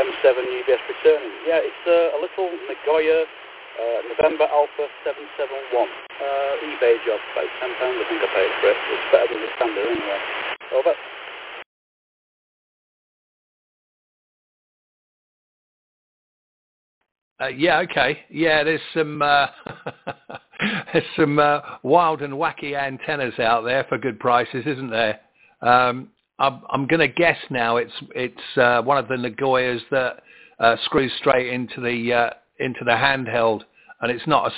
M7 UBS returning. Yeah, it's a little Nagoya November Alpha 771 eBay job, about £10 I think I paid for it. It's better than the standard anyway. Over. Yeah, okay. Yeah, there's some there's some wild and wacky antennas out there for good prices, isn't there? I'm going to guess now it's one of the Nagoyas that screws straight into the handheld, and it's not a